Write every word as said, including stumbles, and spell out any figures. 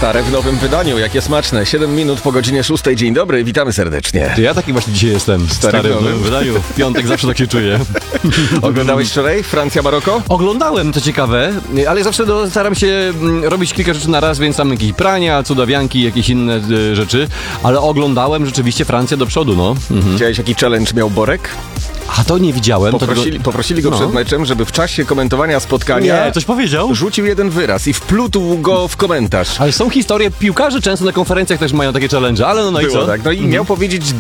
Stare w nowym wydaniu, jakie smaczne. siedem minut po godzinie szóstej. Dzień dobry, witamy serdecznie. Ja taki właśnie dzisiaj jestem. Stary, Stary w nowym wydaniu. W piątek zawsze tak się czuję. Oglądałeś wczoraj Francja-Maroko? Oglądałem, to ciekawe, ale zawsze do, staram się mm, robić kilka rzeczy na raz, więc tam jakieś prania, cudawianki, jakieś inne y, rzeczy, ale oglądałem rzeczywiście Francję do przodu, no. Mhm. Widziałeś, jaki challenge miał Borek? A to nie widziałem. Poprosili, to... poprosili go no. przed meczem, żeby w czasie komentowania spotkania... Nie, coś powiedział? Rzucił jeden wyraz i wplótł go w komentarz. Ale są historie, piłkarze często na konferencjach też mają takie challenge, ale no, no i Było co? tak, no i mhm. miał powiedzieć